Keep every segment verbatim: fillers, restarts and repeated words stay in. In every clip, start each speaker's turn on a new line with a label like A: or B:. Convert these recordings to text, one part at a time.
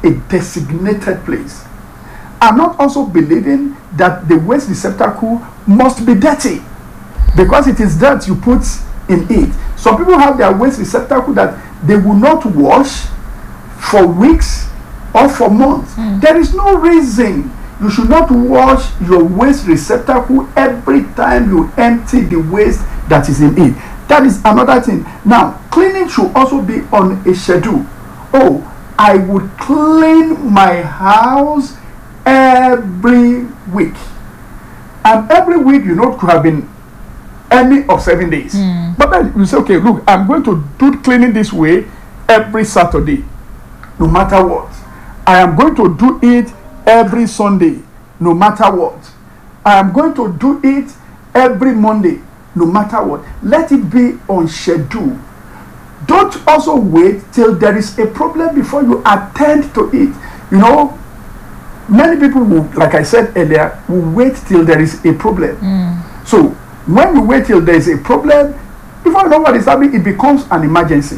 A: a designated place. I'm not also believing that the waste receptacle must be dirty, because it is dirt you put in it. Some people have their waste receptacle that they will not wash for weeks or for months. Mm. There is no reason you should not wash your waste receptacle every time you empty the waste that is in it. That is another thing. Now, cleaning should also be on a schedule. Oh, I would clean my house every week. And every week, you know, could have been any of seven days. Mm. But then you say, okay, look, I'm going to do cleaning this way every Saturday, no matter what. I am going to do it every Sunday, no matter what. I am going to do it every Monday, no matter what. Let it be on schedule. Don't also wait till there is a problem before you attend to it. You know, many people will, like I said earlier, will wait till there is a problem. Mm. So when you wait till there is a problem, before you know what is happening, it becomes an emergency.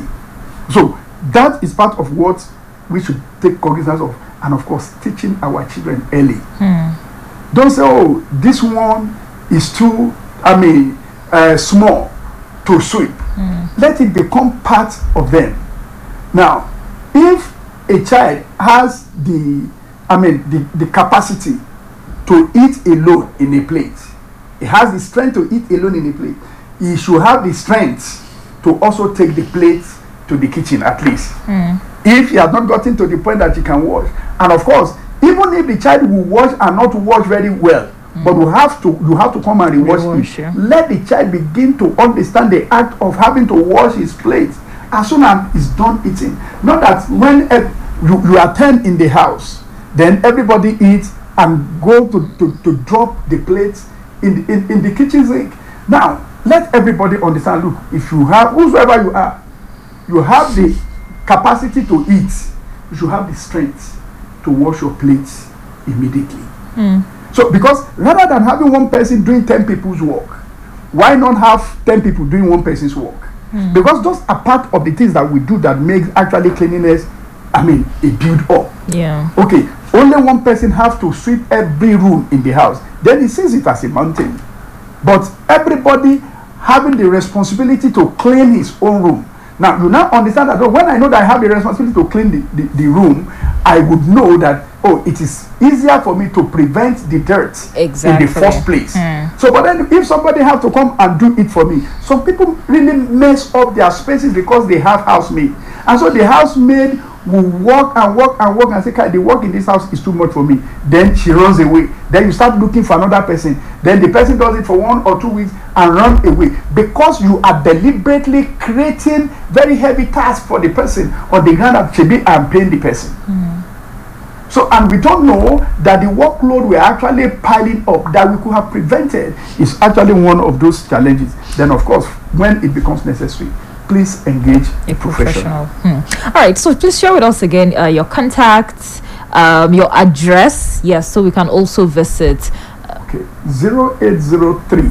A: So that is part of what we should take cognizance of, and of course teaching our children early. Mm. Don't say, oh, this one is too, I mean, uh, small to sweep. Mm. Let it become part of them. Now, if a child has the, I mean, the, the capacity to eat alone in a plate, he has the strength to eat alone in a plate, he should have the strength to also take the plate to the kitchen at least. Mm. If he has not gotten to the point that he can wash. And of course, even if the child will wash and not wash very well, mm. but you have to you have to come and rewash it. Yeah. Let the child begin to understand the act of having to wash his plate as soon as he's done eating. Not that when uh, you, you attend in the house, then everybody eats and go to, to, to drop the plates in, in, in the kitchen sink. Now, let everybody understand, look, if you have, whosoever you are, you have the capacity to eat, you should have the strength to wash your plates immediately. Mm. So, because rather than having one person doing ten people's work, why not have ten people doing one person's work? Mm. Because those are part of the things that we do that makes actually cleanliness, I mean, a build up. Yeah. Okay, only one person have to sweep every room in the house. Then he sees it as a mountain. But everybody having the responsibility to clean his own room. Now, you now understand that, oh, when I know that I have the responsibility to clean the, the, the room, I would know that, oh, it is easier for me to prevent the dirt exactly. in the first place. Mm. So, but then if somebody have to come and do it for me, some people really mess up their spaces because they have housemaid. And so the housemaid will walk and walk and walk and say, the work in this house is too much for me. Then she runs away. Then you start looking for another person. Then the person does it for one or two weeks and run away. Because you are deliberately creating very heavy tasks for the person on the ground that should be and paying the person. Mm. So, and we don't know that the workload we're actually piling up that we could have prevented is actually one of those challenges. Then, of course, when it becomes necessary, please engage a professional. professional. Hmm.
B: All right, so please share with us again uh, your contacts, um, your address, yes, so we can also visit.
A: Okay, zero eight zero three,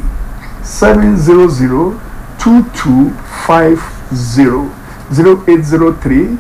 A: seven zero zero, two two five zero. zero eight zero three,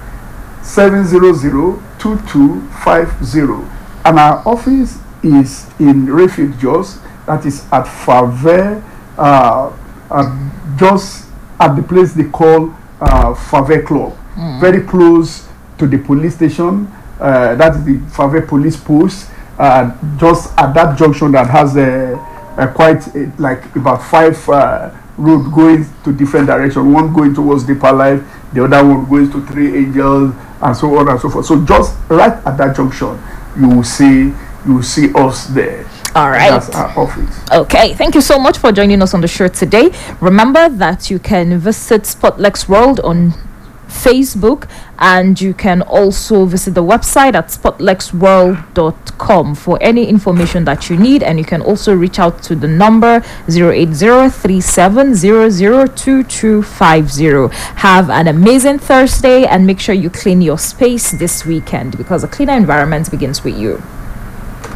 A: seven zero zero, two two five zero. And our office is in Refuge Jos, that is at Fave, uh, uh, Jos, at the place they call uh, Fave Club, mm. very close to the police station. Uh, that's the Fave police post. Uh, just at that junction that has a, a quite a, like about five uh, roads going to different directions. One going towards Deeper Life, the other one goes to Three Angels, and so on and so forth. So just right at that junction, you will see you will see us there.
B: All right.
A: That's our office.
B: Okay. Thank you so much for joining us on the show today. Remember that you can visit Spotlex World on Facebook, and you can also visit the website at spotlex world dot com for any information that you need, and you can also reach out to the number zero eight zero three seven zero zero two two five zero. Have an amazing Thursday, and make sure you clean your space this weekend, because a cleaner environment begins with you.